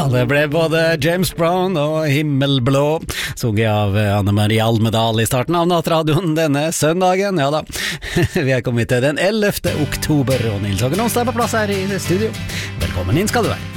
det ble både James Brown og Himmelblå, sunget av Anne Marie Almedal i starten av nattradioen denne søndagen. Ja da, vi er kommet til den 11. oktober, og Nils Hågen Onsdag er på plass her i studio. Velkommen inn skal du være.